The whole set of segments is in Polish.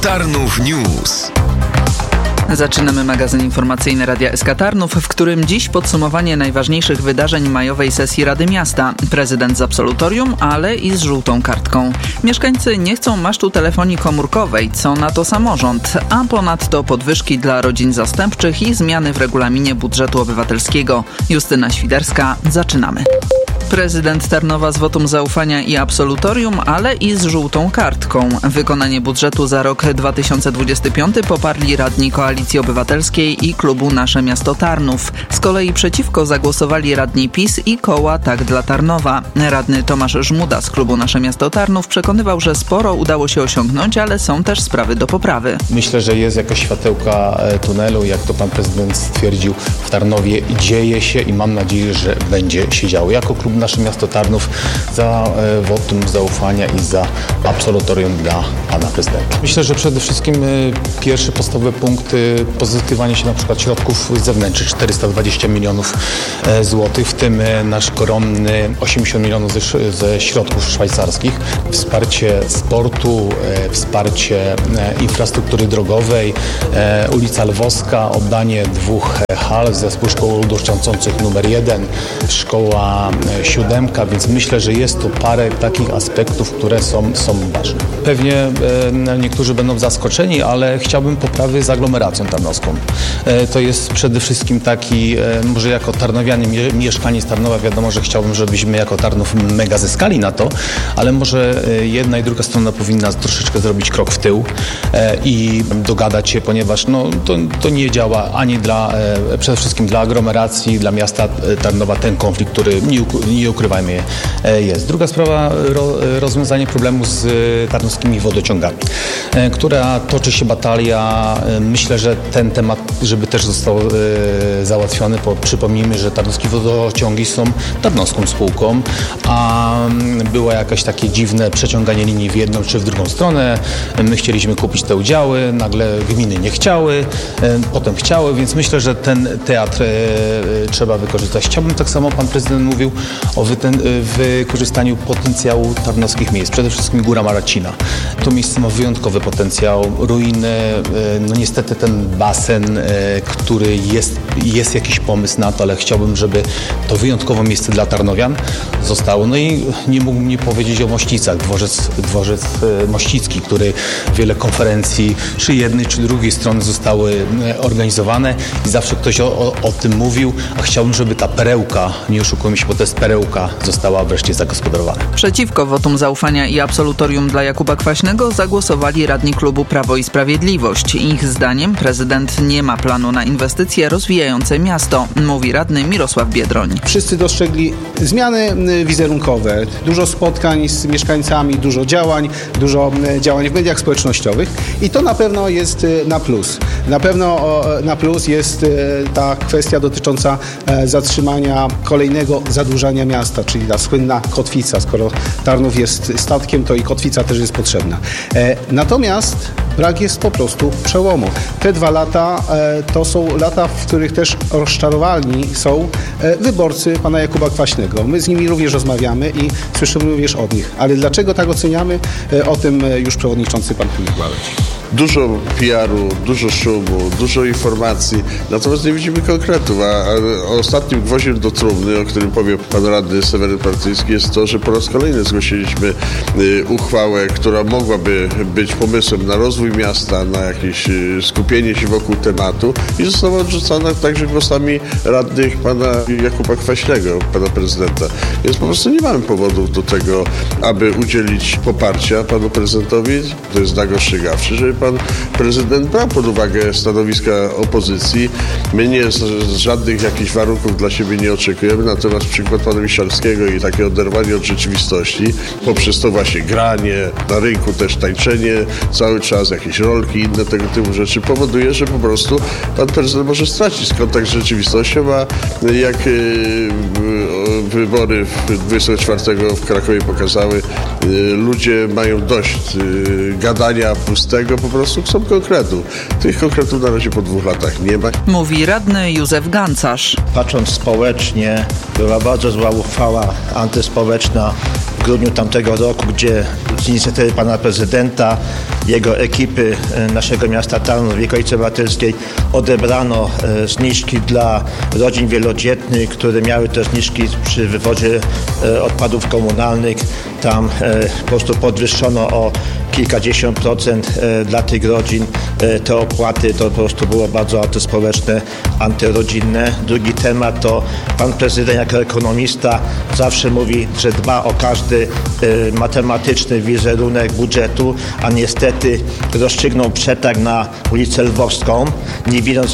Tarnów News. Zaczynamy magazyn informacyjny Radia SK Tarnów, w którym dziś podsumowanie najważniejszych wydarzeń majowej sesji Rady Miasta. Prezydent z absolutorium, ale i z żółtą kartką. Mieszkańcy nie chcą masztu telefonii komórkowej, co na to samorząd, a ponadto podwyżki dla rodzin zastępczych i zmiany w regulaminie budżetu obywatelskiego. Justyna Świderska, zaczynamy. Prezydent Tarnowa z wotum zaufania i absolutorium, ale i z żółtą kartką. Wykonanie budżetu za rok 2025 poparli radni Koalicji Obywatelskiej i klubu Nasze Miasto Tarnów. Z kolei przeciwko zagłosowali radni PiS i koła Tak dla Tarnowa. Radny Tomasz Żmuda z klubu Nasze Miasto Tarnów przekonywał, że sporo udało się osiągnąć, ale są też sprawy do poprawy. Myślę, że jest jakaś światełka tunelu, jak to pan prezydent stwierdził, w Tarnowie dzieje się i mam nadzieję, że będzie się działo. Jako klub Nasze Miasto Tarnów za wotum zaufania i za absolutorium dla pana prezydenta. Myślę, że przede wszystkim pierwszy podstawowy punkt pozyskiwanie się na przykład środków zewnętrznych, 420 milionów złotych, w tym nasz koronny 80 milionów ze środków szwajcarskich, wsparcie sportu, wsparcie infrastruktury drogowej, ulica Lwowska, oddanie 2 hal, zespół szkół ludnokształcących numer 1, szkoła 7, więc myślę, że jest tu parę takich aspektów, które są ważne. Pewnie niektórzy będą zaskoczeni, ale chciałbym poprawy z aglomeracją tarnowską. To jest przede wszystkim taki, może jako tarnowianie, mieszkaniec Tarnowa, wiadomo, że chciałbym, żebyśmy jako Tarnów mega zyskali na to, ale może jedna i druga strona powinna troszeczkę zrobić krok w tył i dogadać się, ponieważ to nie działa ani przede wszystkim dla aglomeracji, dla miasta Tarnowa ten konflikt, który nie ukrywajmy jest. Druga sprawa, rozwiązanie problemu z tarnowskimi wodociągami, która toczy się batalia. Myślę, że ten temat, żeby też został załatwiony, bo przypomnijmy, że tarnowskie wodociągi są tarnowską spółką, a było jakieś takie dziwne przeciąganie linii w jedną czy w drugą stronę. My chcieliśmy kupić te udziały, nagle gminy nie chciały, potem chciały, więc myślę, że ten teatr trzeba wykorzystać. Chciałbym, tak samo pan prezydent mówił o wykorzystaniu potencjału tarnowskich miejsc, przede wszystkim Góra Maracina. To miejsce ma wyjątkowy potencjał, ruiny, niestety ten basen, który jest jakiś pomysł na to, ale chciałbym, żeby to wyjątkowe miejsce dla tarnowian zostało. No i nie mógłbym nie powiedzieć o Mościcach, dworzec Mościcki, który wiele konferencji, czy jednej, czy drugiej strony zostały organizowane i zawsze ktoś o tym mówił, a chciałbym, żeby ta perełka, nie oszukujmy się, bo to jest perełka, została wreszcie zagospodarowana. Przeciwko wotum zaufania i absolutorium dla Jakuba Kwaśnego zagłosowali radni klubu Prawo i Sprawiedliwość. Ich zdaniem prezydent nie ma planu na inwestycje rozwijające miasto, mówi radny Mirosław Biedroń. Wszyscy dostrzegli zmiany wizerunkowe, dużo spotkań z mieszkańcami, dużo działań w mediach społecznościowych i to na pewno jest na plus. Na pewno na plus jest ta kwestia dotycząca zatrzymania kolejnego zadłużania miasta, czyli ta słynna kotwica. Skoro Tarnów jest statkiem, to i kotwica też jest potrzebna. Natomiast brak jest po prostu przełomu. Te 2 lata to są lata, w których też rozczarowani są wyborcy pana Jakuba Kwaśnego. My z nimi również rozmawiamy i słyszymy również od nich. Ale dlaczego tak oceniamy? O tym już przewodniczący pan Filip Gławeć. Dużo PR-u, dużo szumu, dużo informacji, natomiast nie widzimy konkretów, a ostatnim gwoździem do trumny, o którym powie pan radny Seweryn Partyjski, jest to, że po raz kolejny zgłosiliśmy uchwałę, która mogłaby być pomysłem na rozwój miasta, na jakieś skupienie się wokół tematu i została odrzucona także głosami radnych pana Jakuba Kwaśnego, pana prezydenta. Więc po prostu nie mamy powodów do tego, aby udzielić poparcia panu prezydentowi. To jest znak ostrzegawczy, żeby pan prezydent brał pod uwagę stanowiska opozycji. My nie z żadnych jakichś warunków dla siebie nie oczekujemy, natomiast przykład pana Miszalskiego i takie oderwanie od rzeczywistości, poprzez to właśnie granie, na rynku też tańczenie cały czas, jakieś rolki, inne tego typu rzeczy, powoduje, że po prostu pan prezydent może stracić kontakt z rzeczywistością, a jak wybory 24 w Krakowie pokazały, ludzie mają dość gadania pustego, po prostu chcą konkretów. Tych konkretów na razie po 2 latach nie ma. Mówi radny Józef Gancarz. Patrząc społecznie, była bardzo zła uchwała antyspołeczna w grudniu tamtego roku, gdzie z inicjatywy pana prezydenta, jego ekipy naszego miasta Tarnów w okolicy obywatelskiej odebrano zniżki dla rodzin wielodzietnych, które miały te zniżki przy wywozie odpadów komunalnych. Tam po prostu podwyższono o kilkadziesiąt procent dla tych rodzin te opłaty. To po prostu było bardzo antyspołeczne, antyrodzinne. Drugi temat to pan prezydent jako ekonomista zawsze mówi, że dba o każdy matematyczny wizerunek budżetu, a niestety rozstrzygnął przetarg na ulicę Lwowską, nie wiedząc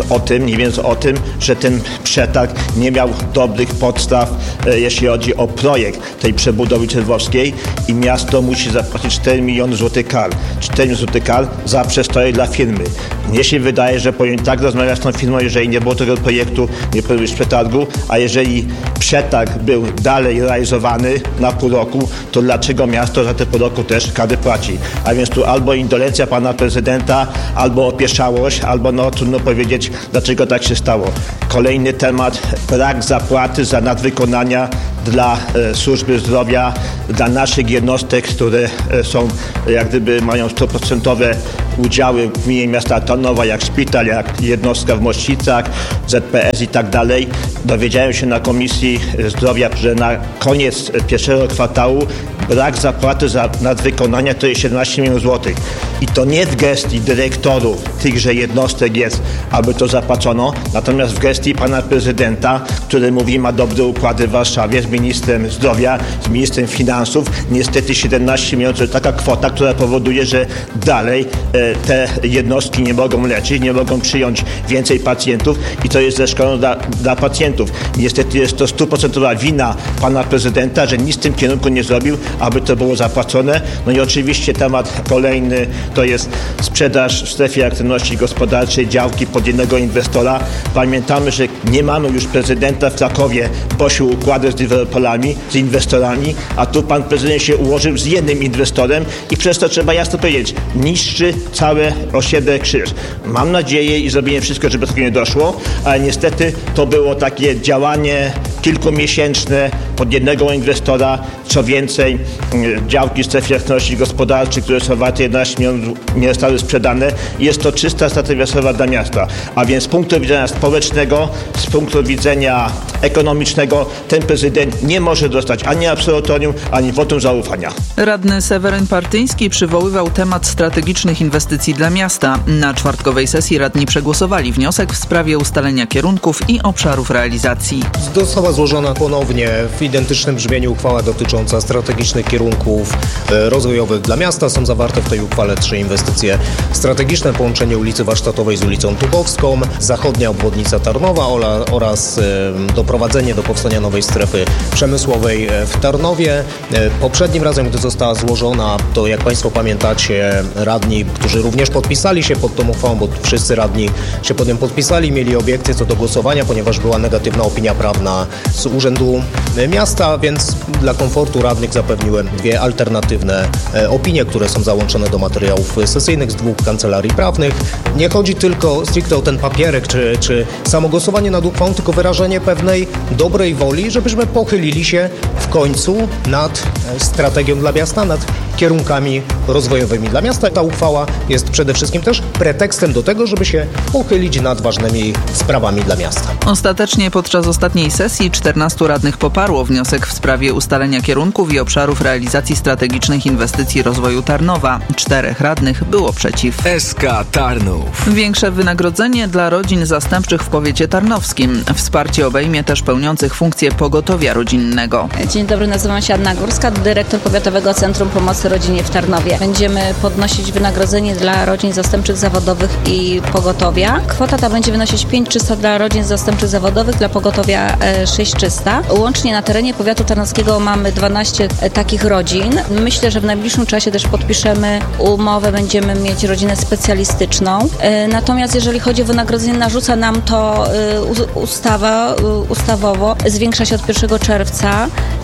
o tym, że ten przetarg nie miał dobrych podstaw, jeśli chodzi o projekt tej przebudowy ulicy Lwowskiej i miasto musi zapłacić 4 miliony złotych kar. 4 miliony złotych kar za przestroje dla firmy. Mnie się wydaje, że powinien tak rozmawiać z tą firmą, jeżeli nie było tego projektu, nie powinien być przetargu, a jeżeli przetarg był dalej realizowany na pół roku, to dlaczego miasto za te pół roku też kary płaci? A więc tu albo indolencja pana prezydenta, albo opieszałość, albo trudno powiedzieć, dlaczego tak się stało. Kolejny temat, brak zapłaty za nadwykonania dla służby zdrowia, dla naszych jednostek, które są, jak gdyby mają 100% udziały w gminie miasta Tarnowa, jak szpital, jak jednostka w Mościcach, ZPS i tak dalej. Dowiedziałem się na Komisji Zdrowia, że na koniec pierwszego kwartału brak zapłaty za nadwykonania to jest 17 milionów złotych. I to nie w gestii dyrektorów tychże jednostek jest, aby to zapłacono, natomiast w gestii pana prezydenta, który mówi, ma dobre układy w Warszawie z ministrem zdrowia, z ministrem finansów. Niestety 17 milionów to jest taka kwota, która powoduje, że dalej te jednostki nie mogą leczyć, nie mogą przyjąć więcej pacjentów i to jest ze szkodą dla pacjentów. Niestety jest to 100% wina pana prezydenta, że nic w tym kierunku nie zrobił, aby to było zapłacone. No i oczywiście temat kolejny to jest sprzedaż w strefie aktywności gospodarczej działki pod jednego inwestora. Pamiętamy, że nie mamy już prezydenta w Krakowie, bo się układa z deweloperami, z inwestorami, a tu pan prezydent się ułożył z jednym inwestorem i przez to trzeba jasno powiedzieć, niszczy całe osiedle Krzyż. Mam nadzieję i zrobię wszystko, żeby do tego nie doszło, ale niestety to było takie działanie kilkumiesięczne pod jednego inwestora. Co więcej, działki w strefie aktywności gospodarczej, które są warte 11 milionów, nie zostały sprzedane. Jest to czysta strata finansowa dla miasta. A więc z punktu widzenia społecznego, z punktu widzenia ekonomicznego, ten prezydent nie może dostać ani absolutorium, ani wotum zaufania. Radny Seweryn Partyński przywoływał temat strategicznych inwestycji dla miasta. Na czwartkowej sesji radni przegłosowali wniosek w sprawie ustalenia kierunków i obszarów realizacji. Została złożona ponownie w identycznym brzmieniu uchwała dotycząca strategicznych kierunków rozwojowych dla miasta. Są zawarte w tej uchwale 3 inwestycje strategiczne: połączenie ulicy Warsztatowej z ulicą Tubowską, zachodnia obwodnica Tarnowa oraz doprowadzenie do powstania nowej strefy przemysłowej w Tarnowie. Poprzednim razem, gdy została złożona, to jak Państwo pamiętacie, radni, którzy również podpisali się pod tą uchwałą, bo wszyscy radni się pod nią podpisali, mieli obiekcje co do głosowania, ponieważ była negatywna opinia prawna z Urzędu Miasta, więc dla komfortu radnych zapewniłem 2 alternatywne opinie, które są załączone do materiałów sesyjnych z 2 kancelarii prawnych. Nie chodzi tylko stricte o ten papierek czy samo głosowanie nad uchwałą, tylko wyrażenie pewnej dobrej woli, żebyśmy pochylili się w końcu nad strategią dla miasta, nad kierunkami rozwojowymi dla miasta. Ta uchwała jest przede wszystkim też pretekstem do tego, żeby się pochylić nad ważnymi sprawami dla miasta. Ostatecznie podczas ostatniej sesji 14 radnych poparło wniosek w sprawie ustalenia kierunków i obszarów realizacji strategicznych inwestycji rozwoju Tarnowa. 4 radnych było przeciw. SK Tarnów. Większe wynagrodzenie dla rodzin zastępczych w powiecie tarnowskim. Wsparcie obejmie też pełniących funkcję pogotowia rodzinnego. Dzień dobry, nazywam się Anna Górska, dyrektor Powiatowego Centrum Pomocy Rodzinie w Tarnowie. Będziemy podnosić wynagrodzenie dla rodzin zastępczych zawodowych i pogotowia. Kwota ta będzie wynosić 5300 dla rodzin zastępczych zawodowych, dla pogotowia 6300. Łącznie na terenie powiatu tarnowskiego mamy 12 takich rodzin. Myślę, że w najbliższym czasie też podpiszemy umowę, będziemy mieć rodzinę specjalistyczną. Natomiast jeżeli chodzi o wynagrodzenie, narzuca nam to ustawowo, zwiększa się od 1 czerwca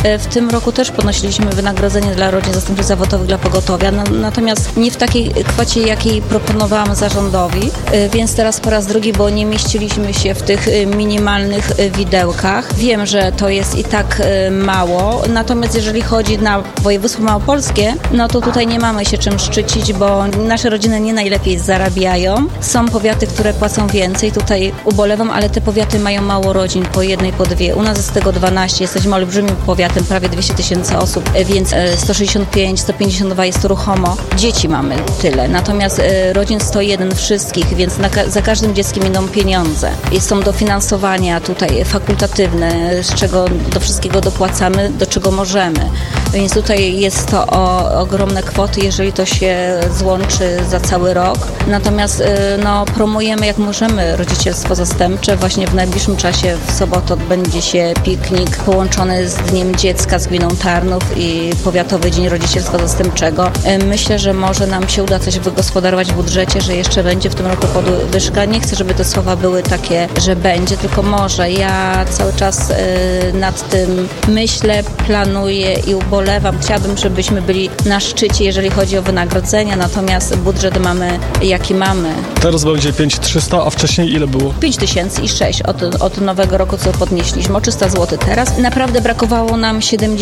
W tym roku też podnosiliśmy wynagrodzenie dla rodzin zastępczych zawodowych dla pogotowia, natomiast nie w takiej kwocie, jakiej proponowałam zarządowi, więc teraz po raz drugi, bo nie mieściliśmy się w tych minimalnych widełkach. Wiem, że to jest i tak mało, natomiast jeżeli chodzi na województwo małopolskie, no to tutaj nie mamy się czym szczycić, bo nasze rodziny nie najlepiej zarabiają. Są powiaty, które płacą więcej, tutaj ubolewam, ale te powiaty mają mało rodzin, po jednej, po dwie. U nas jest tego 12, jesteśmy olbrzymim powiatem, prawie 200 000 osób, więc 165, 152 jest ruchomo. Dzieci mamy tyle, natomiast rodzin 101 wszystkich, więc za każdym dzieckiem idą pieniądze. Są dofinansowania tutaj fakultatywne, z czego do wszystkiego dopłacamy, do czego możemy. Więc tutaj jest to ogromne kwoty, jeżeli to się złączy za cały rok. Natomiast promujemy jak możemy rodzicielstwo zastępcze. Właśnie w najbliższym czasie w sobotę odbędzie się piknik połączony z Dniem Dziecka z gminą Tarnów i Powiatowy Dzień Rodzicielstwa Zastępczego. Myślę, że może nam się uda coś wygospodarować w budżecie, że jeszcze będzie w tym roku podwyżka. Nie chcę, żeby te słowa były takie, że będzie, tylko może. Ja cały czas nad tym myślę, planuję i ubolewam. Chciałabym, żebyśmy byli na szczycie, jeżeli chodzi o wynagrodzenia, natomiast budżet mamy, jaki mamy. Teraz będzie 5300, a wcześniej ile było? 5006 od nowego roku, co podnieśliśmy, o 300 zł teraz. Naprawdę brakowało nam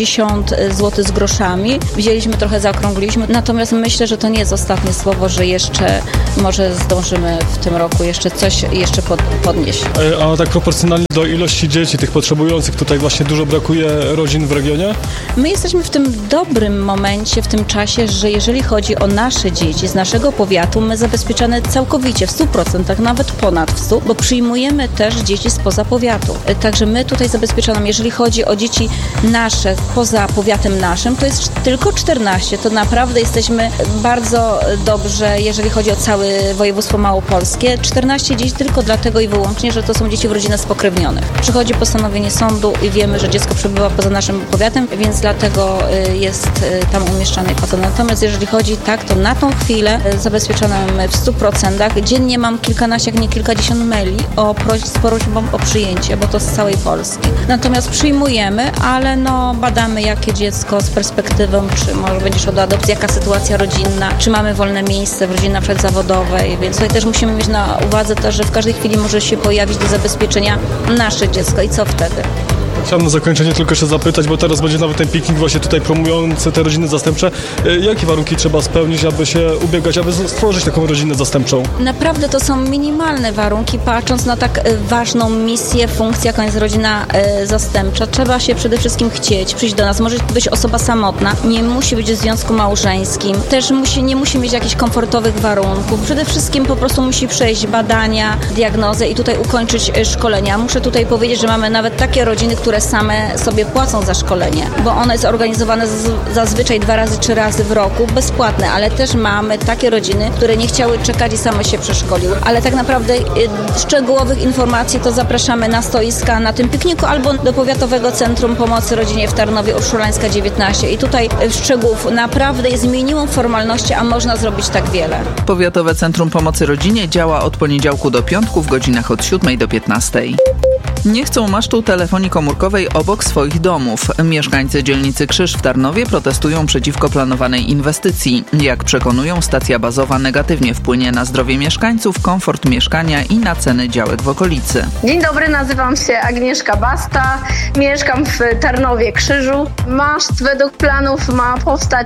70 zł z groszami. Wzięliśmy trochę, zaokrągliliśmy, natomiast myślę, że to nie jest ostatnie słowo, że jeszcze może zdążymy w tym roku coś podnieść. A tak proporcjonalnie do ilości dzieci, tych potrzebujących, tutaj właśnie dużo brakuje rodzin w regionie? My jesteśmy w tym dobrym momencie, w tym czasie, że jeżeli chodzi o nasze dzieci z naszego powiatu, my zabezpieczamy całkowicie, w 100%, nawet ponad 100%, bo przyjmujemy też dzieci spoza powiatu. Także my tutaj zabezpieczamy, jeżeli chodzi o dzieci nasze poza powiatem naszym, to jest tylko 14. To naprawdę jesteśmy bardzo dobrze, jeżeli chodzi o całe województwo małopolskie. 14 dzieci tylko dlatego i wyłącznie, że to są dzieci w rodzinach spokrewnionych. Przychodzi postanowienie sądu i wiemy, że dziecko przebywa poza naszym powiatem, więc dlatego jest tam umieszczane i płacone. Natomiast jeżeli chodzi to na tą chwilę zabezpieczamy w 100%. Dziennie mam kilkanaście, jak nie kilkadziesiąt maili z prośbą o przyjęcie, bo to z całej Polski. Natomiast przyjmujemy, ale badamy, jakie dziecko z perspektywą, czy może będziesz od adopcji, jaka sytuacja rodzinna, czy mamy wolne miejsce w rodzinie na przykład zawodowej, więc tutaj też musimy mieć na uwadze to, że w każdej chwili może się pojawić do zabezpieczenia nasze dziecko i co wtedy? Chciałem na zakończenie tylko się zapytać, bo teraz będzie nawet ten piknik właśnie tutaj promujący te rodziny zastępcze. Jakie warunki trzeba spełnić, aby się ubiegać, aby stworzyć taką rodzinę zastępczą? Naprawdę to są minimalne warunki, patrząc na tak ważną misję, funkcję, jaką jest rodzina zastępcza. Trzeba się przede wszystkim chcieć, przyjść do nas. Może być osoba samotna, nie musi być w związku małżeńskim, też nie musi mieć jakichś komfortowych warunków. Przede wszystkim po prostu musi przejść badania, diagnozę i tutaj ukończyć szkolenia. Muszę tutaj powiedzieć, że mamy nawet takie rodziny, które same sobie płacą za szkolenie, bo ono jest organizowane zazwyczaj 2 razy, 3 razy w roku, bezpłatne, ale też mamy takie rodziny, które nie chciały czekać i same się przeszkoliły. Ale tak naprawdę szczegółowych informacji to zapraszamy na stoiska na tym pikniku albo do Powiatowego Centrum Pomocy Rodzinie w Tarnowie, Urszulańska 19. I tutaj szczegółów naprawdę jest minimum formalności, a można zrobić tak wiele. Powiatowe Centrum Pomocy Rodzinie działa od poniedziałku do piątku w godzinach od 7 do 15. Nie chcą masztu telefonii komórkowej obok swoich domów. Mieszkańcy dzielnicy Krzyż w Tarnowie protestują przeciwko planowanej inwestycji. Jak przekonują, stacja bazowa negatywnie wpłynie na zdrowie mieszkańców, komfort mieszkania i na ceny działek w okolicy. Dzień dobry, nazywam się Agnieszka Basta, mieszkam w Tarnowie Krzyżu. Maszt według planów ma powstać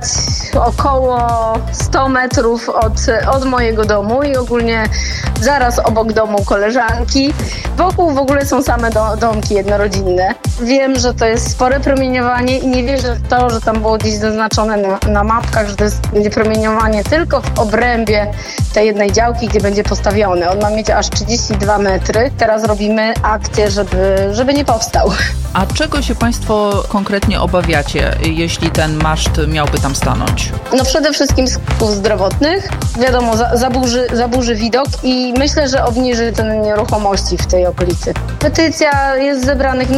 około 100 metrów od mojego domu i ogólnie zaraz obok domu koleżanki. Wokół w ogóle są same domki jednorodzinne. Wiem, że to jest spore promieniowanie i nie wierzę w to, że tam było gdzieś zaznaczone na mapkach, że to będzie promieniowanie tylko w obrębie tej jednej działki, gdzie będzie postawiony. On ma mieć aż 32 metry. Teraz robimy akcję, żeby nie powstał. A czego się Państwo konkretnie obawiacie, jeśli ten maszt miałby tam stanąć? No przede wszystkim skutków zdrowotnych. Wiadomo, zaburzy widok i myślę, że obniży ten nieruchomości w tej okolicy. Petycja jest zebranych mnóstwo podpisów.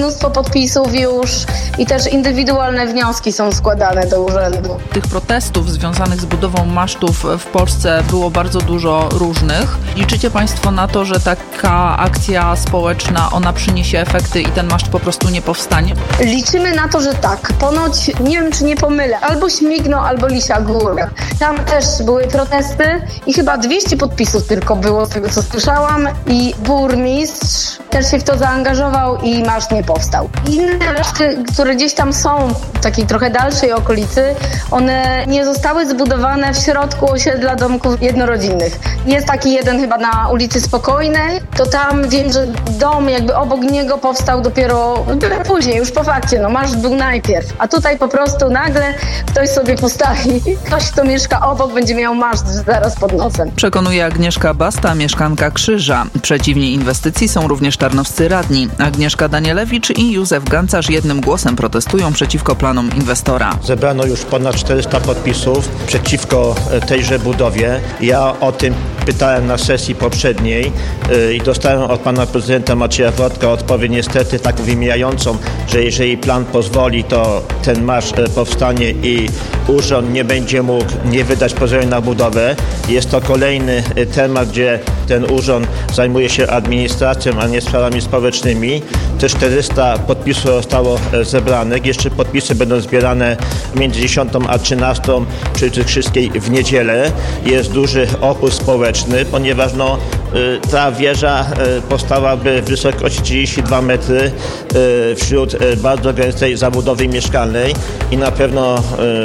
podpisów już i też indywidualne wnioski są składane do urzędu. Tych protestów związanych z budową masztów w Polsce było bardzo dużo różnych. Liczycie Państwo na to, że taka akcja społeczna, ona przyniesie efekty i ten maszt po prostu nie powstanie? Liczymy na to, że tak. Ponoć, nie wiem czy nie pomylę, albo Śmigno, albo Lisia Góra. Tam też były protesty i chyba 200 podpisów tylko było z tego, co słyszałam, i burmistrz też się w to zaangażował i maszt nie powstał. Inne maszty, które gdzieś tam są w takiej trochę dalszej okolicy, one nie zostały zbudowane w środku osiedla domków jednorodzinnych. Jest taki jeden chyba na ulicy Spokojnej, to tam wiem, że dom jakby obok niego powstał dopiero później, już po fakcie, maszt był najpierw. A tutaj po prostu nagle ktoś sobie postawi, ktoś, kto mieszka obok, będzie miał maszt zaraz pod nosem. Przekonuje Agnieszka Basta, mieszkanka Krzyża. Przeciwni inwestycji są również tarnowscy radni. Agnieszka Danielewicz i Józef Gancarz jednym głosem protestują przeciwko planom inwestora. Zebrano już ponad 400 podpisów przeciwko tejże budowie. Ja o tym pytałem na sesji poprzedniej i dostałem od pana prezydenta Macieja Władka odpowiedź niestety tak wymijającą, że jeżeli plan pozwoli, to ten maszt powstanie i urząd nie będzie mógł nie wydać pozwolenia na budowę. Jest to kolejny temat, gdzie ten urząd zajmuje się administracją, a nie sprawami społecznymi. Te 400 podpisów zostało zebranych. Jeszcze podpisy będą zbierane między 10 a 13 przy Krzyskiej w niedzielę. Jest duży opór społeczny, ponieważ ta wieża powstałaby w wysokości 32 metry wśród bardzo gęstej zabudowy mieszkalnej i na pewno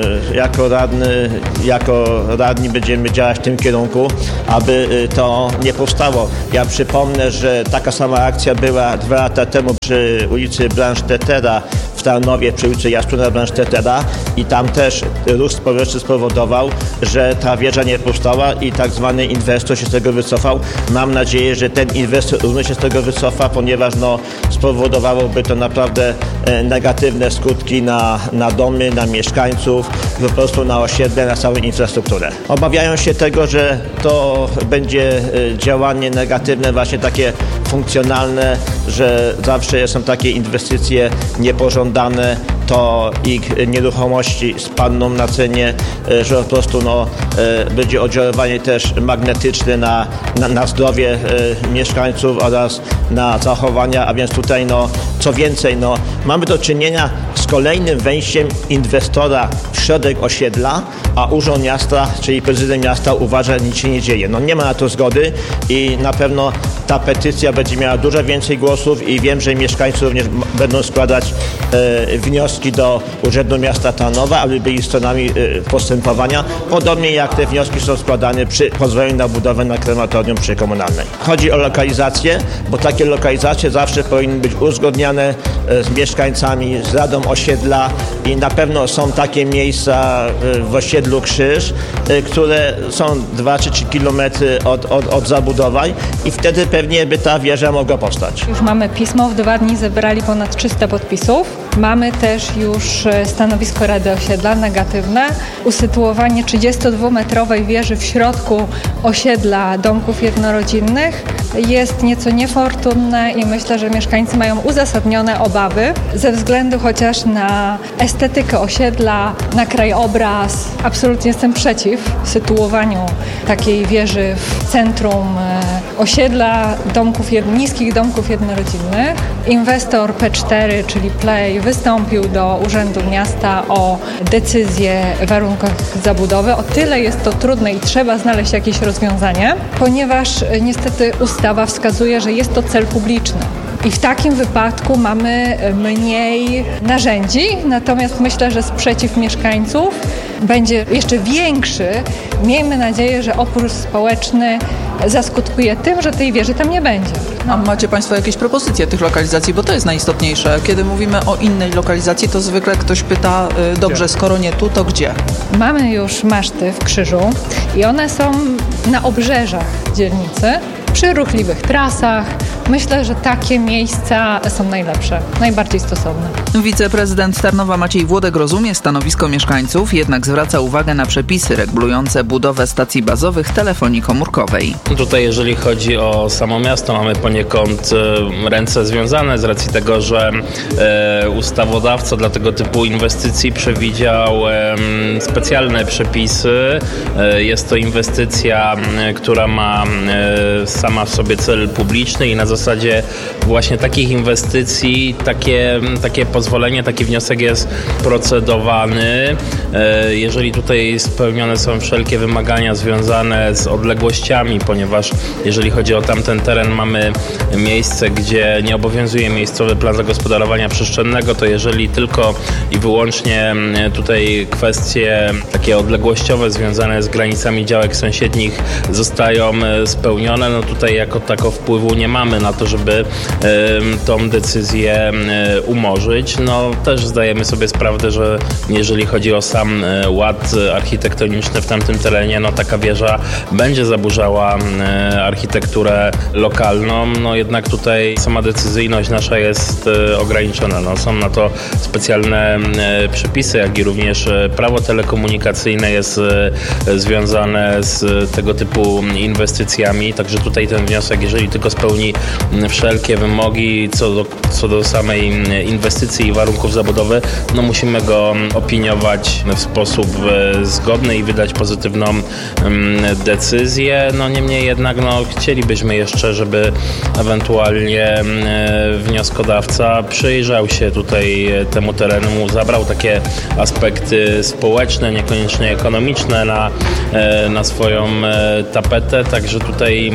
jako radni będziemy działać w tym kierunku, aby to nie powstało. Ja przypomnę, że taka sama akcja była 2 lata temu przy ulicy Bransztetera w Tarnowie, przy ulicy Jaszczura Bransztetera i tam też ruch społeczny spowodował, że ta wieża nie powstała i tak zwany inwestor się z tego wycofał. Mam nadzieję, że ten inwestor również się z tego wycofa, ponieważ spowodowałoby to naprawdę negatywne skutki na domy, na mieszkańców, po prostu na osiedle, na całą infrastrukturę. Obawiają się tego, że to będzie działanie negatywne, właśnie takie funkcjonalne, że zawsze są takie inwestycje niepożądane, to ich nieruchomości spadną na cenie, że po prostu będzie oddziaływanie też magnetyczne na zdrowie mieszkańców oraz na zachowania, a więc tutaj co więcej, mamy do czynienia z kolejnym wejściem inwestora w środek osiedla, a urząd miasta, czyli prezydent miasta uważa, że nic się nie dzieje. Nie ma na to zgody i na pewno ta petycja będzie miała dużo więcej głosów i wiem, że mieszkańcy również będą składać wnioski do Urzędu Miasta Tarnowa, aby byli stronami postępowania, podobnie jak te wnioski są składane przy pozwoleniu na budowę na krematorium przy komunalnej. Chodzi o lokalizację, bo takie lokalizacje zawsze powinny być uzgodniane z mieszkańcami, z radą osiedla i na pewno są takie miejsca w osiedlu Krzyż, które są 2 czy 3 kilometry od zabudowań i wtedy pewnie by ta wieża mogła powstać. Już mamy pismo, w 2 dni zebrali ponad 300 podpisów. Mamy też już stanowisko Rady Osiedla negatywne. Usytuowanie 32-metrowej wieży w środku osiedla domków jednorodzinnych jest nieco niefortunne i myślę, że mieszkańcy mają uzasadnione obawy ze względu chociaż na estetykę osiedla, na krajobraz. Absolutnie jestem przeciw sytuowaniu takiej wieży w centrum osiedla niskich domków jednorodzinnych. Inwestor P4, czyli Play, wystąpił do Urzędu Miasta o decyzję w warunkach zabudowy. O tyle jest to trudne i trzeba znaleźć jakieś rozwiązanie, ponieważ niestety ustawa wskazuje, że jest to cel publiczny. I w takim wypadku mamy mniej narzędzi, natomiast myślę, że sprzeciw mieszkańców będzie jeszcze większy. Miejmy nadzieję, że opór społeczny zaskutkuje tym, że tej wieży tam nie będzie. A macie Państwo jakieś propozycje tych lokalizacji? Bo to jest najistotniejsze. Kiedy mówimy o innej lokalizacji, to zwykle ktoś pyta, dobrze, skoro nie tu, to gdzie? Mamy już maszty w Krzyżu i one są na obrzeżach dzielnicy, przy ruchliwych trasach, Myślę, że takie miejsca są najlepsze, najbardziej stosowne. Wiceprezydent Tarnowa Maciej Włodek rozumie stanowisko mieszkańców, jednak zwraca uwagę na przepisy regulujące budowę stacji bazowych telefonii komórkowej. Tutaj jeżeli chodzi o samo miasto, mamy poniekąd ręce związane z racji tego, że ustawodawca dla tego typu inwestycji przewidział specjalne przepisy. Jest to inwestycja, która ma sama w sobie cel publiczny i na zasadzie właśnie takich inwestycji takie pozwolenie, taki wniosek jest procedowany. Jeżeli tutaj spełnione są wszelkie wymagania związane z odległościami, ponieważ jeżeli chodzi o tamten teren, mamy miejsce, gdzie nie obowiązuje miejscowy plan zagospodarowania przestrzennego, to jeżeli tylko i wyłącznie tutaj kwestie takie odległościowe związane z granicami działek sąsiednich zostają spełnione, no tutaj jako tako wpływu nie mamy na to, żeby tą decyzję umorzyć. No też zdajemy sobie sprawę, że jeżeli chodzi o sam ład architektoniczny w tamtym terenie, no taka wieża będzie zaburzała architekturę lokalną, no jednak tutaj sama decyzyjność nasza jest ograniczona. No, są na to specjalne przepisy, jak i również prawo telekomunikacyjne jest związane z tego typu inwestycjami, także tutaj ten wniosek, jeżeli tylko spełni wszelkie wymogi co do samej inwestycji i warunków zabudowy, no musimy go opiniować w sposób zgodny i wydać pozytywną decyzję. No niemniej jednak chcielibyśmy jeszcze, żeby ewentualnie wnioskodawca przyjrzał się tutaj temu terenu, zabrał takie aspekty społeczne, niekoniecznie ekonomiczne na swoją tapetę, także tutaj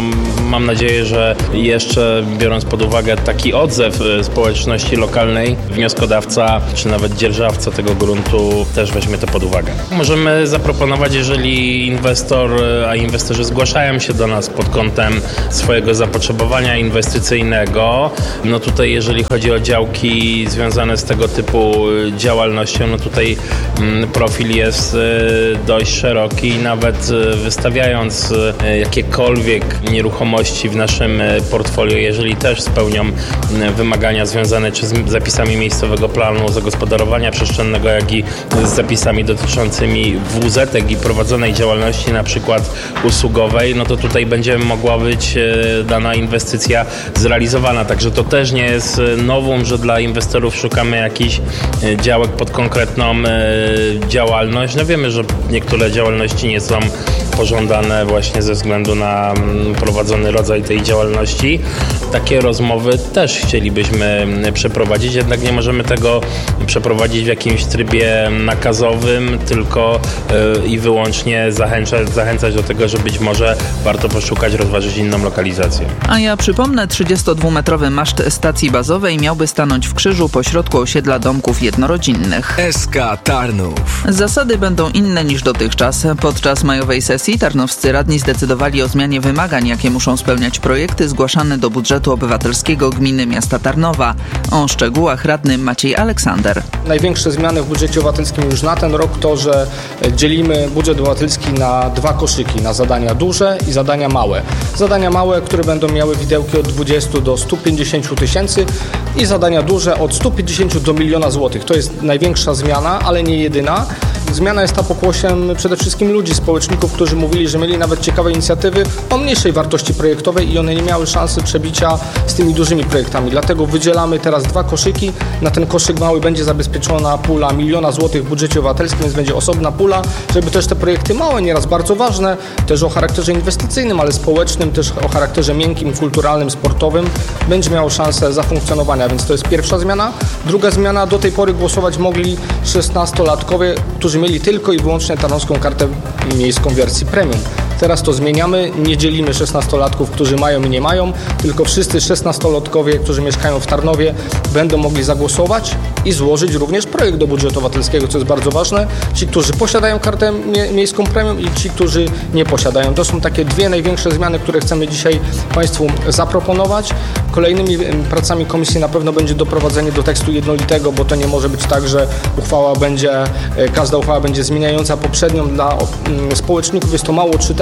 mam nadzieję, że jeszcze biorąc pod uwagę taki odzew społeczności lokalnej, wnioskodawca czy nawet dzierżawca tego gruntu też weźmie to pod uwagę. Możemy zaproponować, jeżeli inwestorzy zgłaszają się do nas pod kątem swojego zapotrzebowania inwestycyjnego, no tutaj jeżeli chodzi o działki związane z tego typu działalnością, no tutaj profil jest dość szeroki i nawet wystawiając jakiekolwiek nieruchomości w naszym portfolio, jeżeli też spełnią wymagania związane czy z zapisami miejscowego planu zagospodarowania przestrzennego, jak i z zapisami dotyczącymi WZ-ek i prowadzonej działalności na przykład usługowej, no to tutaj będzie mogła być dana inwestycja zrealizowana. Także to też nie jest nowum, że dla inwestorów szukamy jakichś działek pod konkretną działalność. No wiemy, że niektóre działalności nie są pożądane właśnie ze względu na prowadzony rodzaj tej działalności. Takie rozmowy też chcielibyśmy przeprowadzić, jednak nie możemy tego przeprowadzić w jakimś trybie nakazowym, tylko i wyłącznie zachęcać do tego, że być może warto poszukać, rozważyć inną lokalizację. A ja przypomnę, 32-metrowy maszt stacji bazowej miałby stanąć w krzyżu pośrodku osiedla domków jednorodzinnych. SK Tarnów. Zasady będą inne niż dotychczas. Podczas majowej sesji tarnowscy radni zdecydowali o zmianie wymagań, jakie muszą spełniać projekty zgłaszane do budżetu obywatelskiego gminy miasta Tarnowa. O szczegółach radny Maciej Aleksander. Największe zmiany w budżecie obywatelskim już na ten rok to, że dzielimy budżet obywatelski na dwa koszyki, na zadania duże i zadania małe. Zadania małe, które będą miały widełki od 20 do 150 tysięcy i zadania duże od 150 do 1 000 000 złotych. To jest największa zmiana, ale nie jedyna. Zmiana jest ta pokłosiem przede wszystkim ludzi, społeczników, którzy mówili, że mieli nawet ciekawe inicjatywy o mniejszej wartości projektowej i one nie miały szansy przebicia z tymi dużymi projektami. Dlatego wydzielamy teraz dwa koszyki. Na ten koszyk mały będzie zabezpieczona pula 1 000 000 złotych w budżecie obywatelskim, więc będzie osobna pula, żeby też te projekty małe, nieraz bardzo ważne, też o charakterze inwestycyjnym, ale społecznym, też o charakterze miękkim, kulturalnym, sportowym, będzie miało szansę zafunkcjonowania, więc to jest pierwsza zmiana. Druga zmiana, do tej pory głosować mogli 16-latkowie, którzy mieli tylko i wyłącznie tarnowską kartę miejską wersji premium. Teraz to zmieniamy, nie dzielimy 16-latków, którzy mają i nie mają, tylko wszyscy 16-latkowie, którzy mieszkają w Tarnowie, będą mogli zagłosować i złożyć również projekt do budżetu obywatelskiego, co jest bardzo ważne. Ci, którzy posiadają kartę miejską premium i ci, którzy nie posiadają. To są takie dwie największe zmiany, które chcemy dzisiaj Państwu zaproponować. Kolejnymi pracami komisji na pewno będzie doprowadzenie do tekstu jednolitego, bo to nie może być tak, że każda uchwała będzie zmieniająca poprzednią. Dla społeczników jest to mało czytelne,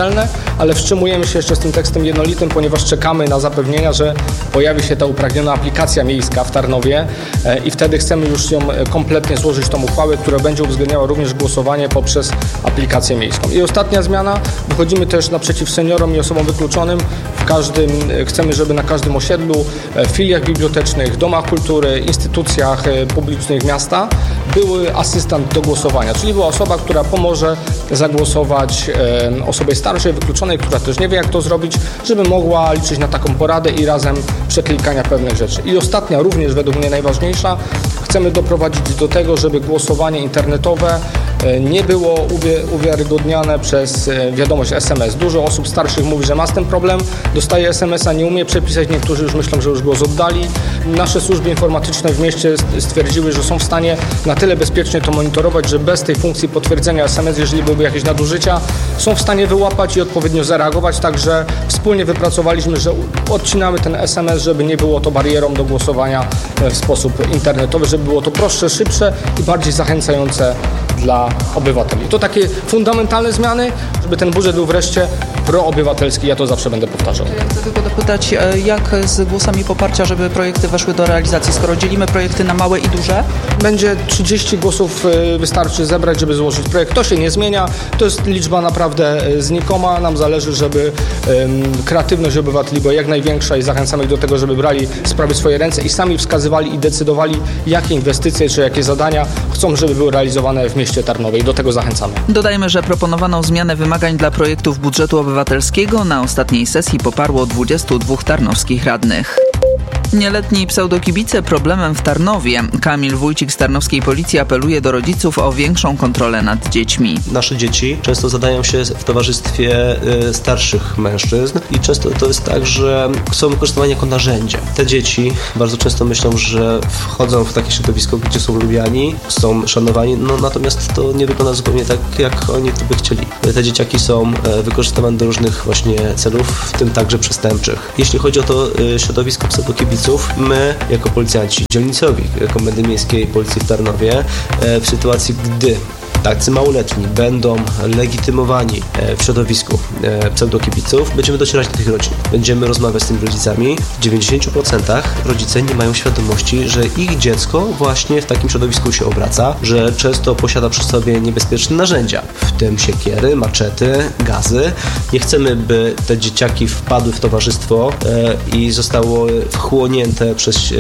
czytelne, ale wstrzymujemy się jeszcze z tym tekstem jednolitym, ponieważ czekamy na zapewnienia, że pojawi się ta upragniona aplikacja miejska w Tarnowie i wtedy chcemy już ją kompletnie złożyć tą uchwałę, która będzie uwzględniała również głosowanie poprzez aplikację miejską. I ostatnia zmiana, wychodzimy też naprzeciw seniorom i osobom wykluczonym. Chcemy, żeby na każdym osiedlu, filiach bibliotecznych, domach kultury, instytucjach publicznych miasta był asystent do głosowania, czyli była osoba, która pomoże zagłosować osobie starszej, wykluczonej, która też nie wie, jak to zrobić, żeby mogła liczyć na taką poradę i razem przeklikania pewnych rzeczy. I ostatnia, również według mnie najważniejsza, chcemy doprowadzić do tego, żeby głosowanie internetowe nie było uwiarygodniane przez wiadomość SMS. Dużo osób starszych mówi, że ma z tym problem, dostaje SMS-a, nie umie przepisać, niektórzy już myślą, że już głos oddali. Nasze służby informatyczne w mieście stwierdziły, że są w stanie na tyle bezpiecznie to monitorować, że bez tej funkcji potwierdzenia SMS, jeżeli byłyby jakieś nadużycia, są w stanie wyłapać i odpowiednio zareagować, także wspólnie wypracowaliśmy, że odcinamy ten SMS, żeby nie było to barierą do głosowania w sposób internetowy, żeby było to prostsze, szybsze i bardziej zachęcające dla obywateli. To takie fundamentalne zmiany, żeby ten budżet był wreszcie proobywatelski, ja to zawsze będę powtarzał. Ja chcę tylko dopytać, jak z głosami poparcia, żeby projekty weszły do realizacji, skoro dzielimy projekty na małe i duże? Będzie 30 głosów wystarczy zebrać, żeby złożyć projekt. To się nie zmienia, to jest liczba naprawdę znikoma. Nam zależy, żeby kreatywność obywateli była jak największa i zachęcamy ich do tego, żeby brali sprawy w swoje ręce i sami wskazywali i decydowali, jakie inwestycje czy jakie zadania chcą, żeby były realizowane w mieście Tarnowie i do tego zachęcamy. Dodajmy, że proponowaną zmianę wymagań dla projektów budżetu obywatelskiego na ostatniej sesji poparło 22 tarnowskich radnych. Nieletni pseudokibice problemem w Tarnowie. Kamil Wójcik z tarnowskiej policji apeluje do rodziców o większą kontrolę nad dziećmi. Nasze dzieci często zadają się w towarzystwie starszych mężczyzn i często to jest tak, że są wykorzystywane jako narzędzie. Te dzieci bardzo często myślą, że wchodzą w takie środowisko, gdzie są lubiani, są szanowani, natomiast to nie wygląda zupełnie tak, jak oni to by chcieli. Te dzieciaki są wykorzystywane do różnych właśnie celów, w tym także przestępczych. Jeśli chodzi o to środowisko pseudokibiców, my jako policjanci dzielnicowi Komendy Miejskiej Policji w Tarnowie w sytuacji, gdy tacy małoletni będą legitymowani w środowisku pseudokibiców, będziemy docierać do tych rodzin. Będziemy rozmawiać z tymi rodzicami. W 90% rodzice nie mają świadomości, że ich dziecko właśnie w takim środowisku się obraca, że często posiada przy sobie niebezpieczne narzędzia, w tym siekiery, maczety, gazy. Nie chcemy, by te dzieciaki wpadły w towarzystwo i zostały wchłonięte przez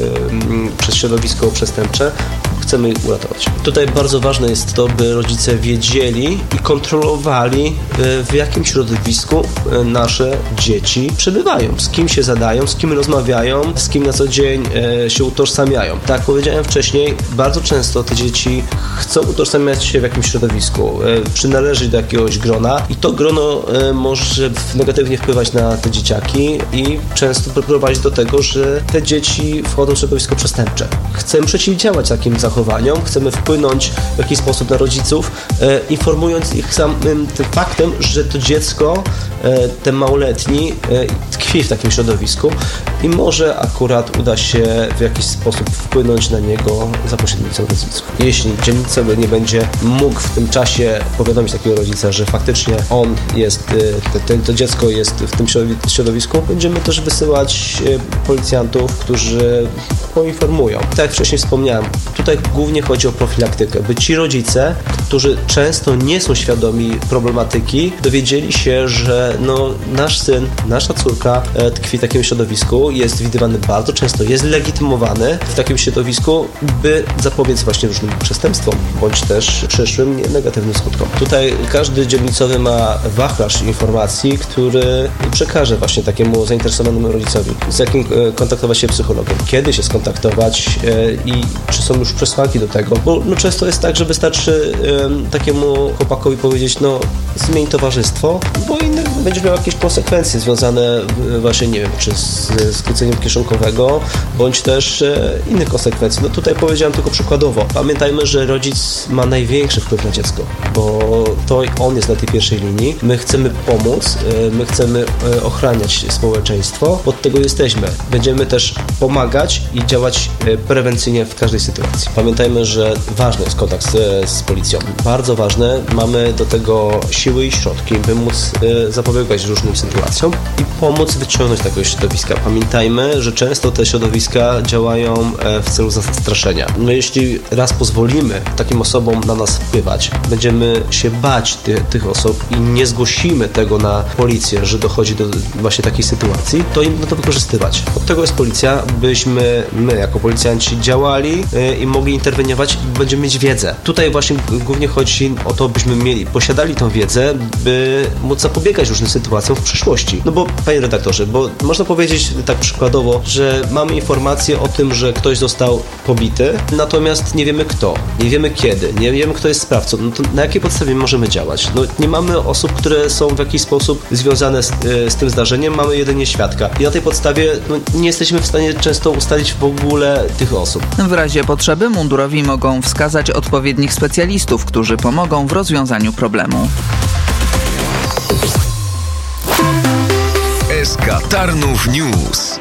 środowisko przestępcze. Chcemy ich uratować. Tutaj bardzo ważne jest to, by rodzice wiedzieli i kontrolowali, w jakim środowisku nasze dzieci przebywają, z kim się zadają, z kim rozmawiają, z kim na co dzień się utożsamiają. Tak jak powiedziałem wcześniej, bardzo często te dzieci chcą utożsamiać się w jakimś środowisku, przynależeć do jakiegoś grona i to grono może negatywnie wpływać na te dzieciaki i często prowadzić do tego, że te dzieci wchodzą w środowisko przestępcze. Chcemy przeciwdziałać takim zachowaniom, chcemy wpłynąć w jakiś sposób na rodziców, informując ich samym tym faktem, że to dziecko, ten małoletni tkwi w takim środowisku i może akurat uda się w jakiś sposób wpłynąć na niego za pośrednictwem rodziców. Jeśli dzielnicowy nie będzie mógł w tym czasie powiadomić takiego rodzica, że faktycznie on jest, to dziecko jest w tym środowisku, będziemy też wysyłać policjantów, którzy poinformują. Tak jak wcześniej wspomniałem, tutaj głównie chodzi o profilaktykę, by ci rodzice, którzy często nie są świadomi problematyki, dowiedzieli się, że nasz syn, nasza córka tkwi w takim środowisku, jest widywany bardzo często, jest legitymowany w takim środowisku, by zapobiec właśnie różnym przestępstwom, bądź też przyszłym negatywnym skutkom. Tutaj każdy dzielnicowy ma wachlarz informacji, który przekaże właśnie takiemu zainteresowanemu rodzicowi, z jakim kontaktować się psychologiem, kiedy się skontaktować i czy są już przesłanki do tego, bo często jest tak, że wystarczy takiemu chłopakowi powiedzieć, zmień towarzystwo, bo innych będziesz miał jakieś konsekwencje związane właśnie, nie wiem, czy z skróceniem kieszonkowego, bądź też innych konsekwencji. Tutaj powiedziałem tylko przykładowo. Pamiętajmy, że rodzic ma największy wpływ na dziecko, bo to on jest na tej pierwszej linii. My chcemy pomóc, my chcemy ochraniać społeczeństwo, od tego jesteśmy. Będziemy też pomagać i działać działać prewencyjnie w każdej sytuacji. Pamiętajmy, że ważny jest kontakt z policją. Bardzo ważne, mamy do tego siły i środki, by móc zapobiegać różnym sytuacjom i pomóc wyciągnąć takiego środowiska. Pamiętajmy, że często te środowiska działają w celu zastraszenia. My jeśli raz pozwolimy takim osobom na nas wpływać, będziemy się bać tych osób i nie zgłosimy tego na policję, że dochodzi do właśnie takiej sytuacji, to im na to wykorzystywać. Od tego jest policja, byśmy my jako policjanci działali i mogli interweniować i będziemy mieć wiedzę. Tutaj właśnie głównie chodzi o to, byśmy posiadali tą wiedzę, by móc zapobiegać różnym sytuacjom w przyszłości. No bo, panie redaktorze, bo można powiedzieć tak przykładowo, że mamy informację o tym, że ktoś został pobity, natomiast nie wiemy kto, nie wiemy kiedy, nie wiemy kto jest sprawcą. No to na jakiej podstawie możemy działać? No nie mamy osób, które są w jakiś sposób związane z tym zdarzeniem, mamy jedynie świadka. I na tej podstawie nie jesteśmy w stanie często ustalić w ogóle tych osób. W razie potrzeby mundurowi mogą wskazać odpowiednich specjalistów, którzy pomogą w rozwiązaniu problemu. SK Tarnów News.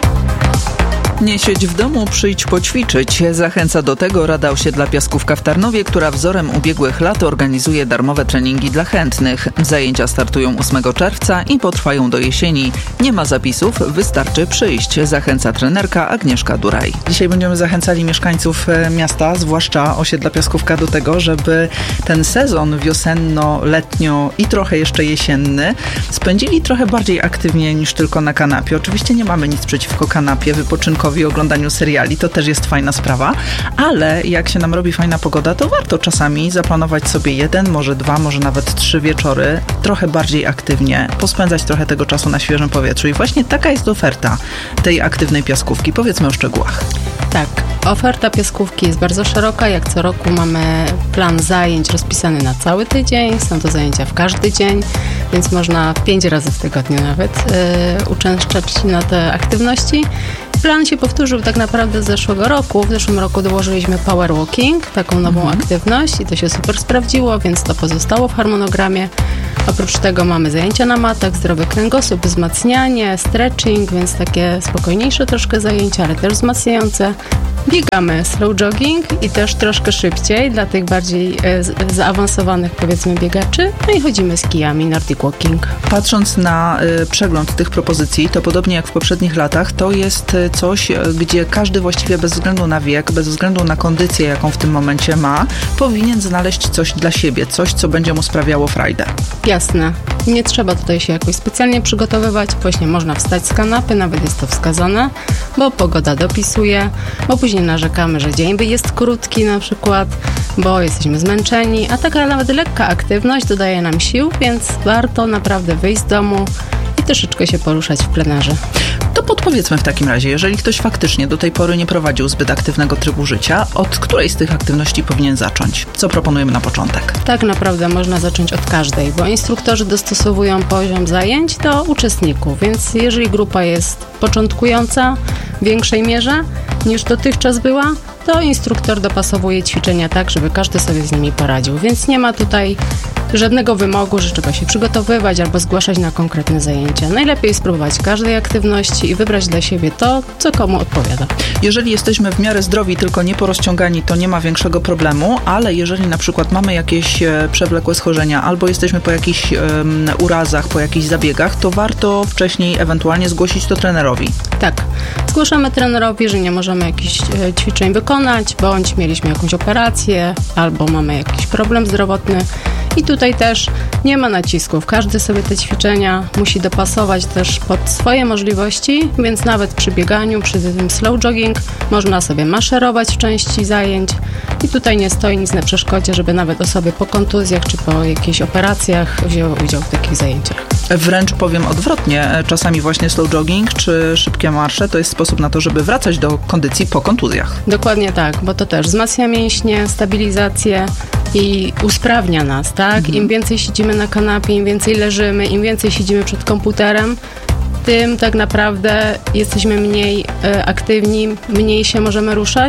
Nie siedź w domu, przyjdź poćwiczyć. Zachęca do tego Rada Osiedla Piaskówka w Tarnowie, która wzorem ubiegłych lat organizuje darmowe treningi dla chętnych. Zajęcia startują 8 czerwca i potrwają do jesieni. Nie ma zapisów, wystarczy przyjść. Zachęca trenerka Agnieszka Duraj. Dzisiaj będziemy zachęcali mieszkańców miasta, zwłaszcza Osiedla Piaskówka, do tego, żeby ten sezon wiosenno-letnio i trochę jeszcze jesienny spędzili trochę bardziej aktywnie niż tylko na kanapie. Oczywiście nie mamy nic przeciwko kanapie, wypoczynkowi, oglądaniu seriali, to też jest fajna sprawa, ale jak się nam robi fajna pogoda, to warto czasami zaplanować sobie 1, może 2, może nawet 3 wieczory, trochę bardziej aktywnie, pospędzać trochę tego czasu na świeżym powietrzu i właśnie taka jest oferta tej aktywnej piaskówki. Powiedzmy o szczegółach. Tak, oferta piaskówki jest bardzo szeroka. Jak co roku mamy plan zajęć rozpisany na cały tydzień. Są to zajęcia w każdy dzień, więc można 5 razy w tygodniu nawet uczęszczać na te aktywności. Plan się powtórzył tak naprawdę z zeszłego roku. W zeszłym roku dołożyliśmy power walking, taką nową aktywność i to się super sprawdziło, więc to pozostało w harmonogramie. Oprócz tego mamy zajęcia na matach, zdrowy kręgosłup, wzmacnianie, stretching, więc takie spokojniejsze troszkę zajęcia, ale też wzmacniające. Biegamy slow jogging i też troszkę szybciej dla tych bardziej zaawansowanych, powiedzmy, biegaczy. No i chodzimy z kijami, nordic walking. Patrząc na przegląd tych propozycji, to podobnie jak w poprzednich latach, to jest coś, gdzie każdy właściwie bez względu na wiek, bez względu na kondycję, jaką w tym momencie ma, powinien znaleźć coś dla siebie, coś, co będzie mu sprawiało frajdę. Jasne. Nie trzeba tutaj się jakoś specjalnie przygotowywać. Właśnie można wstać z kanapy, nawet jest to wskazane, bo pogoda dopisuje, bo później narzekamy, że dzień jest krótki na przykład, bo jesteśmy zmęczeni, a taka nawet lekka aktywność dodaje nam sił, więc warto naprawdę wyjść z domu i troszeczkę się poruszać w plenerze. To podpowiedzmy w takim razie, jeżeli ktoś faktycznie do tej pory nie prowadził zbyt aktywnego trybu życia, od której z tych aktywności powinien zacząć? Co proponujemy na początek? Tak naprawdę można zacząć od każdej, bo instruktorzy dostosowują poziom zajęć do uczestników, więc jeżeli grupa jest początkująca w większej mierze niż dotychczas była, to instruktor dopasowuje ćwiczenia tak, żeby każdy sobie z nimi poradził, więc nie ma tutaj żadnego wymogu, że trzeba się przygotowywać albo zgłaszać na konkretne zajęcia. Najlepiej spróbować każdej aktywności i wybrać dla siebie to, co komu odpowiada. Jeżeli jesteśmy w miarę zdrowi, tylko nie porozciągani, to nie ma większego problemu, ale jeżeli na przykład mamy jakieś przewlekłe schorzenia albo jesteśmy po jakichś urazach, po jakichś zabiegach, to warto wcześniej ewentualnie zgłosić to trenerowi. Tak. Zgłaszamy trenerowi, że nie możemy jakichś ćwiczeń wykonać, bądź mieliśmy jakąś operację albo mamy jakiś problem zdrowotny. I tutaj też nie ma nacisków. Każdy sobie te ćwiczenia musi dopasować też pod swoje możliwości, więc nawet przy bieganiu, przy tym slow jogging można sobie maszerować w części zajęć i tutaj nie stoi nic na przeszkodzie, żeby nawet osoby po kontuzjach czy po jakichś operacjach wzięły udział w takich zajęciach. Wręcz powiem odwrotnie. Czasami właśnie slow jogging czy szybkie marsze to jest sposób na to, żeby wracać do kondycji po kontuzjach. Dokładnie tak, bo to też wzmacnia mięśnie, stabilizację i usprawnia nas, tak? Im więcej siedzimy na kanapie, im więcej leżymy, im więcej siedzimy przed komputerem, tym tak naprawdę jesteśmy mniej aktywni, mniej się możemy ruszać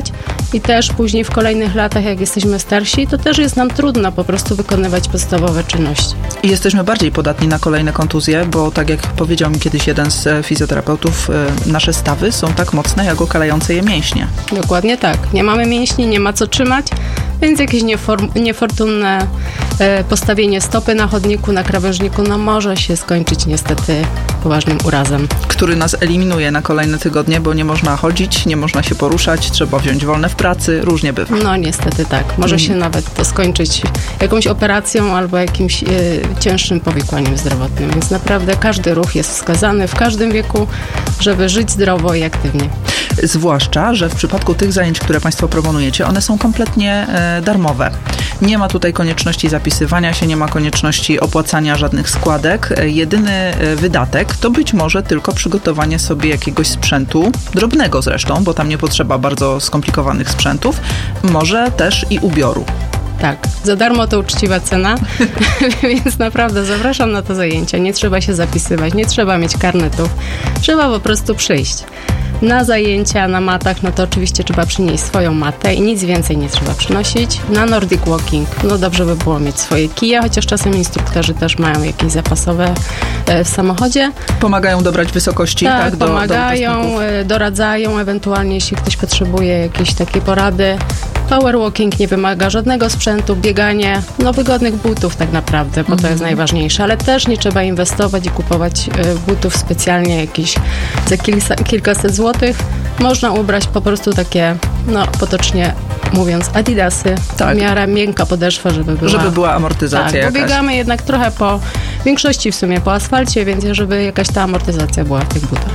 i też później w kolejnych latach, jak jesteśmy starsi, to też jest nam trudno po prostu wykonywać podstawowe czynności. I jesteśmy bardziej podatni na kolejne kontuzje, bo tak jak powiedział mi kiedyś jeden z fizjoterapeutów, nasze stawy są tak mocne, jak okalające je mięśnie. Dokładnie tak. Nie mamy mięśni, nie ma co trzymać, więc jakieś niefortunne postawienie stopy na chodniku, na krawężniku, no może się skończyć niestety poważnym urazem. Który nas eliminuje na kolejne tygodnie, bo nie można chodzić, nie można się poruszać, trzeba wziąć wolne w pracy, różnie bywa. No niestety tak. Może się nawet to skończyć jakąś operacją albo jakimś cięższym powikłaniem zdrowotnym, więc naprawdę każdy ruch jest wskazany w każdym wieku, żeby żyć zdrowo i aktywnie. Zwłaszcza, że w przypadku tych zajęć, które Państwo proponujecie, one są kompletnie darmowe. Nie ma tutaj konieczności zapisywania się, nie ma konieczności opłacania żadnych składek. Jedyny wydatek to być może tylko przygotowanie sobie jakiegoś sprzętu, drobnego zresztą, bo tam nie potrzeba bardzo skomplikowanych sprzętów, może też i ubioru. Tak, za darmo to uczciwa cena, więc naprawdę zapraszam na to zajęcia. Nie trzeba się zapisywać, nie trzeba mieć karnetów, trzeba po prostu przyjść. Na zajęcia na matach, no to oczywiście trzeba przynieść swoją matę i nic więcej nie trzeba przynosić. Na Nordic Walking, no dobrze by było mieć swoje kije, chociaż czasem instruktorzy też mają jakieś zapasowe w samochodzie. Pomagają dobrać wysokości, tak? Pomagają, doradzają, ewentualnie jeśli ktoś potrzebuje jakiejś takiej porady. Power walking nie wymaga żadnego sprzętu, bieganie, no wygodnych butów tak naprawdę, bo to jest najważniejsze, ale też nie trzeba inwestować i kupować butów specjalnie jakieś za kilkaset złotych. Można ubrać po prostu takie, no potocznie mówiąc, adidasy, w miarę miękka podeszwa, żeby była amortyzacja jakaś. Bo biegamy jednak trochę po większości w sumie po asfalcie, więc żeby jakaś ta amortyzacja była w tych butach.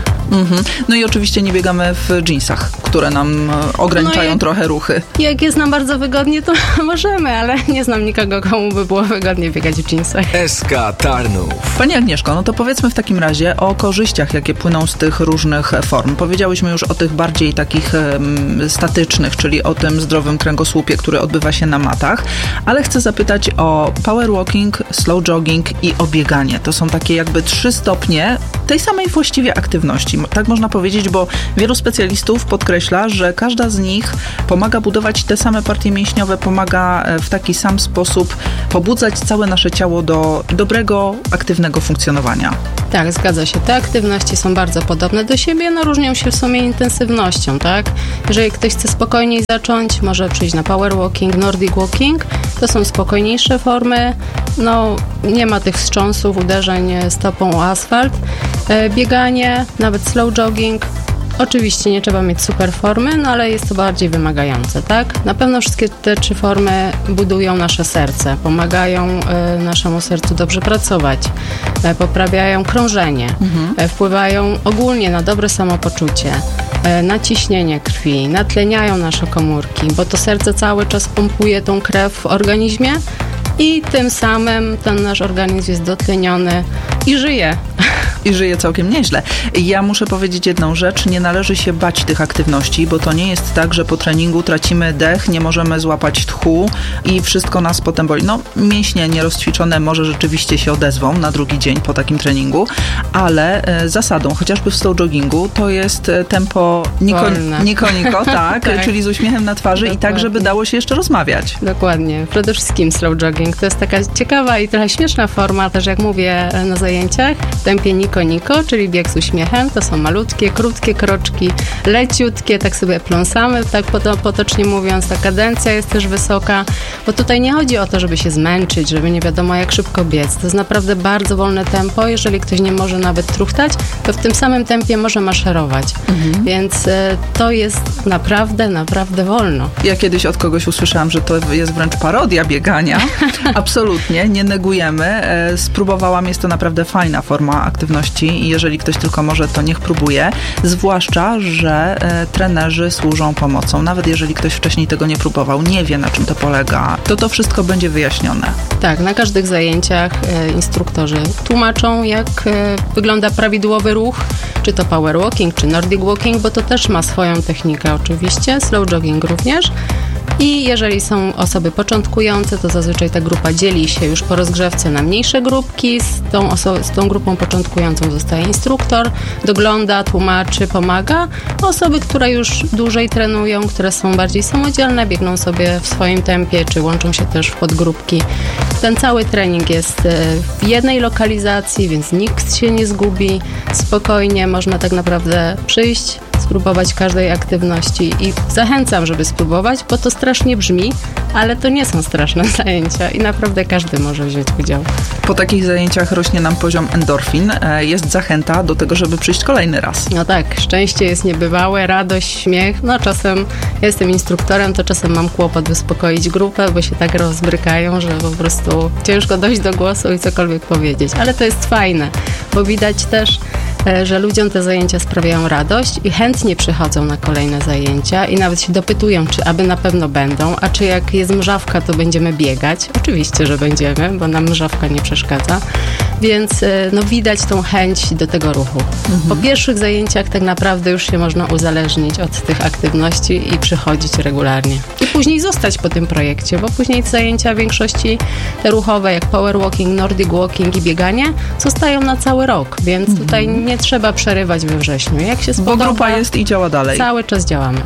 No i oczywiście nie biegamy w dżinsach, które nam ograniczają trochę ruchy. Jak jest nam bardzo wygodnie, to możemy, ale nie znam nikogo, komu by było wygodnie biegać w dżinsach. SK Tarnów. Pani Agnieszko, no to powiedzmy w takim razie o korzyściach, jakie płyną z tych różnych form. Powiedziałyśmy już o tych bardziej takich statycznych, czyli o tym zdrowym kręgosłupie, który odbywa się na matach, ale chcę zapytać o power walking, slow jogging i o bieganie. To są takie jakby 3 stopnie tej samej właściwie aktywności. Tak można powiedzieć, bo wielu specjalistów podkreśla, że każda z nich pomaga budować te same partie mięśniowe, pomaga w taki sam sposób pobudzać całe nasze ciało do dobrego, aktywnego funkcjonowania. Tak, zgadza się. Te aktywności są bardzo podobne do siebie, no różnią się w sumie intensywnością, tak? Jeżeli ktoś chce spokojniej zacząć, może przyjść na power walking, Nordic walking. To są spokojniejsze formy, no nie ma tych wstrząsów, uderzeń stopą o asfalt. Bieganie, nawet slow jogging. Oczywiście nie trzeba mieć super formy, no ale jest to bardziej wymagające, tak? Na pewno wszystkie te 3 formy budują nasze serce, pomagają naszemu sercu dobrze pracować, poprawiają krążenie, wpływają ogólnie na dobre samopoczucie, na ciśnienie krwi, natleniają nasze komórki, bo to serce cały czas pompuje tą krew w organizmie i tym samym ten nasz organizm jest dotleniony i żyje. I żyje całkiem nieźle. Ja muszę powiedzieć jedną rzecz, nie należy się bać tych aktywności, bo to nie jest tak, że po treningu tracimy dech, nie możemy złapać tchu i wszystko nas potem boli. No, mięśnie nierozćwiczone może rzeczywiście się odezwą na drugi dzień po takim ale zasadą, chociażby w slow joggingu, to jest tempo niko, tak, czyli z uśmiechem na twarzy. Dokładnie. I tak, żeby dało się jeszcze rozmawiać. Dokładnie. Przede wszystkim slow jogging to jest taka ciekawa i trochę śmieszna forma, też jak mówię na zajęciach, w tempie niko, czyli bieg z uśmiechem. To są malutkie, krótkie kroczki, leciutkie, tak sobie pląsamy, tak potocznie mówiąc. Ta kadencja jest też wysoka, bo tutaj nie chodzi o to, żeby się zmęczyć, żeby nie wiadomo jak szybko biec. To jest naprawdę bardzo wolne tempo. Jeżeli ktoś nie może nawet truchtać, to w tym samym tempie może maszerować. Więc to jest naprawdę wolno. Ja kiedyś od kogoś usłyszałam, że to jest wręcz parodia biegania. Absolutnie, nie negujemy. Spróbowałam, jest to naprawdę fajna forma aktywności i jeżeli ktoś tylko może, to niech próbuje. Zwłaszcza, że trenerzy służą pomocą. Nawet jeżeli ktoś wcześniej tego nie próbował, nie wie na czym to polega, to wszystko będzie wyjaśnione. Tak, na każdych zajęciach instruktorzy tłumaczą, jak wygląda prawidłowy ruch, czy to power walking, czy Nordic walking, bo to też ma swoją technikę oczywiście, slow jogging również. I jeżeli są osoby początkujące, to zazwyczaj ta grupa dzieli się już po rozgrzewce na mniejsze grupki. Z tą grupą początkującą zostaje instruktor, dogląda, tłumaczy, pomaga. Osoby, które już dłużej trenują, które są bardziej samodzielne, biegną sobie w swoim tempie, czy łączą się też w podgrupki. Ten cały trening jest w jednej lokalizacji, więc nikt się nie zgubi. Spokojnie można tak naprawdę przyjść, spróbować każdej aktywności i zachęcam, żeby spróbować, bo to strasznie brzmi, ale to nie są straszne zajęcia i naprawdę każdy może wziąć udział. Po takich zajęciach rośnie nam poziom endorfin. Jest zachęta do tego, żeby przyjść kolejny raz. No tak, szczęście jest niebywałe, radość, śmiech. No czasem ja jestem instruktorem, to czasem mam kłopot uspokoić grupę, bo się tak rozbrykają, że po prostu ciężko dojść do głosu i cokolwiek powiedzieć. Ale to jest fajne, bo widać też, że ludziom te zajęcia sprawiają radość i chętnie przychodzą na kolejne zajęcia i nawet się dopytują, czy aby na pewno będą, a czy jak jest mrzawka, to będziemy biegać. Oczywiście, że będziemy, bo nam mrzawka nie przeszkadza. Więc no, widać tą chęć do tego ruchu. Po pierwszych zajęciach tak naprawdę już się można uzależnić od tych aktywności i przychodzić regularnie. I później zostać po tym projekcie, bo później zajęcia w większości te ruchowe, jak power walking, nordic walking i bieganie, zostają na cały rok, więc tutaj nie trzeba przerywać we wrześniu. Jak się spodoba, bo grupa jest i działa dalej. Cały czas działamy.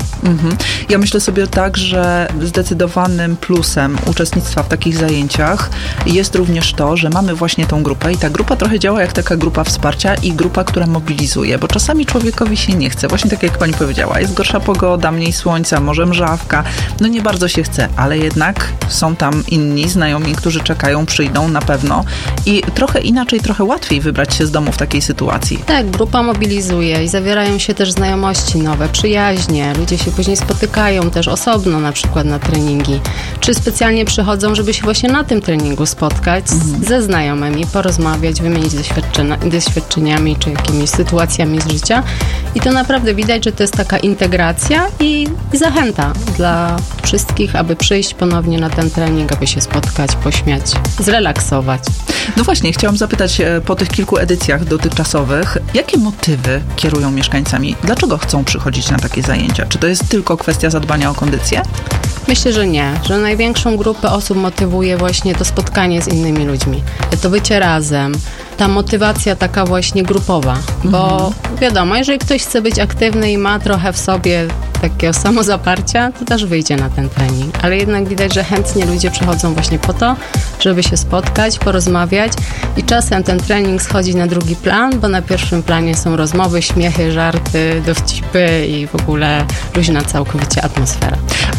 Ja myślę sobie tak, że zdecydowanym plusem uczestnictwa w takich zajęciach jest również to, że mamy właśnie tą grupę i ta grupa trochę działa jak taka grupa wsparcia i grupa, która mobilizuje, bo czasami człowiekowi się nie chce. Właśnie tak jak pani powiedziała, jest gorsza pogoda, mniej słońca, może mrzawka. No nie bardzo się chce, ale jednak są tam inni znajomi, którzy czekają, przyjdą na pewno i trochę inaczej, trochę łatwiej wybrać się z domu w takiej sytuacji. Tak, grupa mobilizuje i zawierają się też znajomości nowe, przyjaźnie. Ludzie się później spotykają też osobno na przykład na treningi. Czy specjalnie przychodzą, żeby się właśnie na tym treningu spotkać ze znajomymi, porozmawiać, wymienić doświadczeniami czy jakimiś sytuacjami z życia. I to naprawdę widać, że to jest taka integracja i zachęta dla wszystkich, aby przyjść ponownie na ten trening, aby się spotkać, pośmiać, zrelaksować. No właśnie, chciałam zapytać po tych kilku edycjach dotychczasowych, jakie motywy kierują mieszkańcami? Dlaczego chcą przychodzić na takie zajęcia? Czy to jest tylko kwestia zadbania o kondycję? Myślę, że nie, że największą grupę osób motywuje właśnie to spotkanie z innymi ludźmi, to bycie razem, ta motywacja taka właśnie grupowa, bo wiadomo, jeżeli ktoś chce być aktywny i ma trochę w sobie takiego samozaparcia, to też wyjdzie na ten trening, ale jednak widać, że chętnie ludzie przychodzą właśnie po to, żeby się spotkać, porozmawiać i czasem ten trening schodzi na drugi plan, bo na pierwszym planie są rozmowy, śmiechy, żarty, dowcipy i w ogóle luźna całkowicie atmosfera.